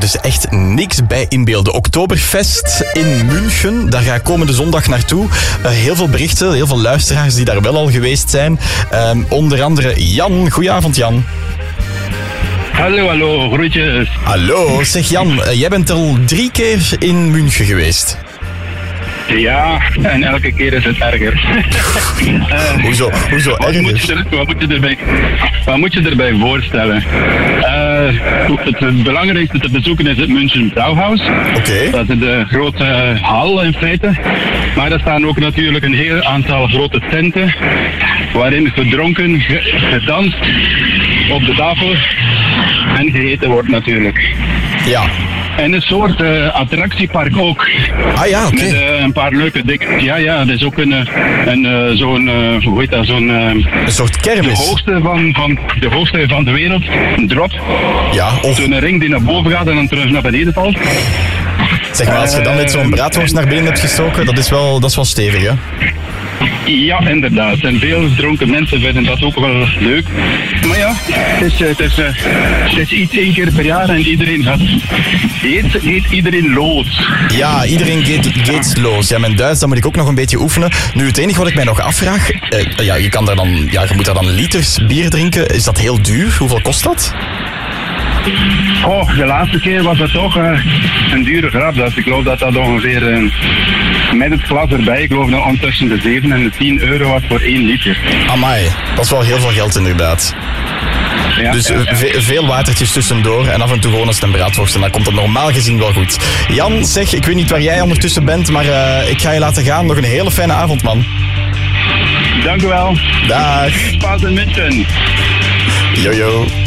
dus echt niks bij inbeelden. Oktoberfest in München, daar ga ik komende zondag naartoe. Heel veel berichten, heel veel luisteraars die daar wel al geweest zijn. Onder andere Jan. Goedenavond, Jan. Hallo, groetjes. Hallo, zeg Jan, jij bent al 3 keer in München geweest. Ja, en elke keer is het erger. Hoezo erger? Wat moet je erbij voorstellen? Het belangrijkste te bezoeken is het München Brauhaus. Oké. Dat is de grote hal in feite. Maar er staan ook natuurlijk een heel aantal grote tenten waarin gedronken, gedanst op de tafel en gegeten wordt natuurlijk. Ja. En een soort attractiepark ook. Ah ja, oké. Met een paar leuke dingen. Ja, dat is ook hoe heet dat, een soort kermis. De hoogste van de wereld. Een drop. Ja, of... Zo'n ring die naar boven gaat en dan terug naar beneden valt. Zeg maar, als je dan met zo'n braadworst naar binnen hebt gestoken, dat is wel stevig, hè? Ja, inderdaad. En veel dronken mensen vinden dat ook wel leuk. Maar ja, het is iets 1 keer per jaar en iedereen gaat... Heet iedereen los. Ja, iedereen gaat los. Ja, mijn Duits, dat moet ik ook nog een beetje oefenen. Nu, het enige wat ik mij nog afvraag... je moet daar dan liters bier drinken. Is dat heel duur? Hoeveel kost dat? Oh, de laatste keer was dat toch een dure grap. Dus ik geloof dat ongeveer... met het glas erbij, ik geloof dat tussen de 7 en de 10 euro was voor 1 liter. Amai, dat is wel heel veel geld inderdaad. Ja, dus veel watertjes tussendoor en af en toe gewoon eens een braadworst en dan komt het normaal gezien wel goed. Jan, zeg, ik weet niet waar jij ondertussen bent, maar ik ga je laten gaan. Nog een hele fijne avond, man. Dank u wel. Dag. Spaas in München. Jojo.